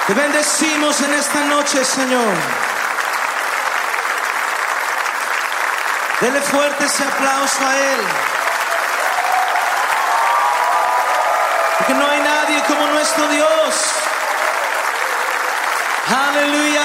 Te bendecimos en esta noche, Señor. Dele fuerte ese aplauso a Él. Porque no hay nadie como nuestro Dios. Aleluya.